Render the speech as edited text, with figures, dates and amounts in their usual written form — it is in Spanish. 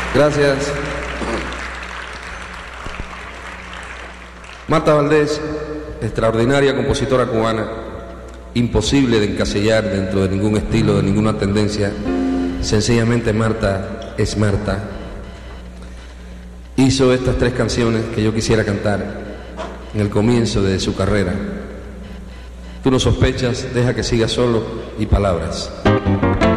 Gracias. Marta Valdés, extraordinaria compositora cubana, imposible de encasillar dentro de ningún estilo, de ninguna tendencia. Sencillamente Marta es Marta. Hizo estas 3 canciones que yo quisiera cantar en el comienzo de su carrera. Tú no sospechas, deja que siga solo y palabras.